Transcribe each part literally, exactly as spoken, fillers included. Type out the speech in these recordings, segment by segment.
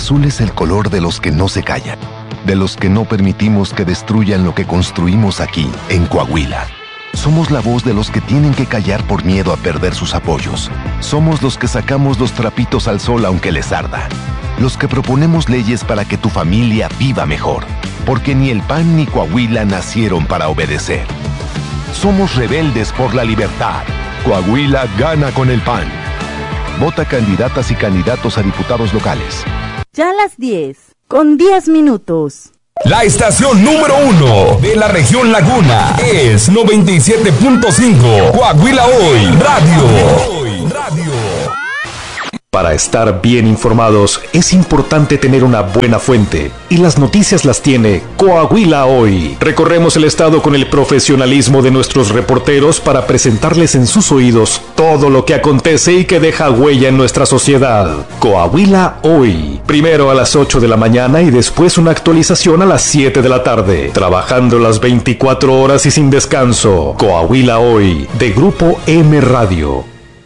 azul es el color de los que no se callan, de los que no permitimos que destruyan lo que construimos aquí, en Coahuila. Somos la voz de los que tienen que callar por miedo a perder sus apoyos. Somos los que sacamos los trapitos al sol aunque les arda. Los que proponemos leyes para que tu familia viva mejor. Porque ni el P A N ni Coahuila nacieron para obedecer. Somos rebeldes por la libertad. Coahuila gana con el P A N. Vota candidatas y candidatos a diputados locales. Ya a las diez, con diez minutos. La estación número uno de la región Laguna es noventa y siete punto cinco Coahuila Hoy Radio. Para estar bien informados es importante tener una buena fuente, y las noticias las tiene Coahuila Hoy. Recorremos el estado con el profesionalismo de nuestros reporteros para presentarles en sus oídos todo lo que acontece y que deja huella en nuestra sociedad. Coahuila Hoy, primero a las ocho de la mañana y después una actualización a las siete de la tarde, trabajando las veinticuatro horas y sin descanso. Coahuila Hoy, de Grupo M Radio.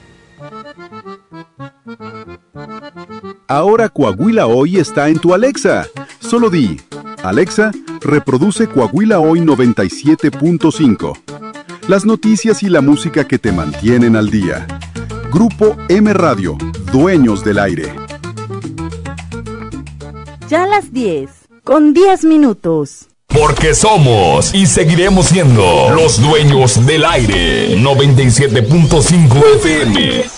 Ahora Coahuila Hoy está en tu Alexa. Solo di, Alexa, reproduce Coahuila Hoy noventa y siete punto cinco. Las noticias y la música que te mantienen al día. Grupo M Radio, dueños del aire. Ya a las diez, con diez minutos. Porque somos y seguiremos siendo los dueños del aire. noventa y siete punto cinco F M.